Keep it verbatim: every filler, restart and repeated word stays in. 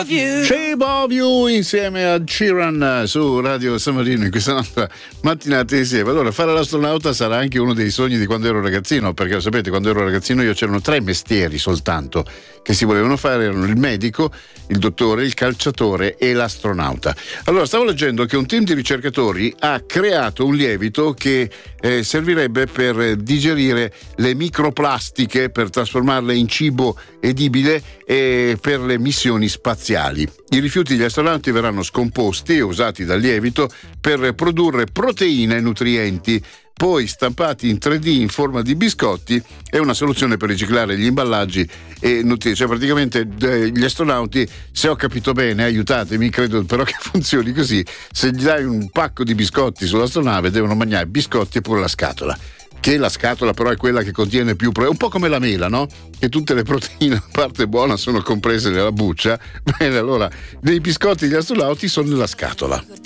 Shape of You insieme a Sheeran su Radio San Marino in questa nostra mattinata insieme. Allora, fare l'astronauta sarà anche uno dei sogni di quando ero ragazzino, perché sapete, quando ero ragazzino io c'erano tre mestieri soltanto che si volevano fare, erano il medico, il dottore, il calciatore e l'astronauta. Allora, stavo leggendo che un team di ricercatori ha creato un lievito che eh, servirebbe per digerire le microplastiche, per trasformarle in cibo edibile e per le missioni spaziali. I rifiuti degli astronauti verranno scomposti e usati dal lievito per produrre proteine e nutrienti, poi stampati in tre D in forma di biscotti. È una soluzione per riciclare gli imballaggi e nutrienti. Cioè, praticamente gli astronauti, se ho capito bene, aiutatemi, credo però che funzioni così, se gli dai un pacco di biscotti sull'astronave devono mangiare biscotti e pure la scatola. Che la scatola però è quella che contiene più pro- un po' come la mela, no? Che tutte le proteine, a parte buona, sono comprese nella buccia. Bene, allora, dei biscotti degli astronauti sono nella scatola.